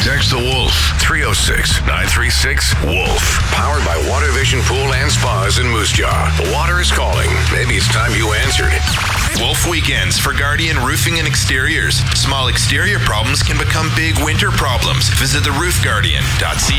Text the Wolf. 306-936-WOLF. Powered by Water Vision Pool and Spas in Moose Jaw. The water is calling. Maybe it's time you answered it. Wolf Weekends for Guardian Roofing and Exteriors. Small exterior problems can become big winter problems. Visit theroofguardian.ca.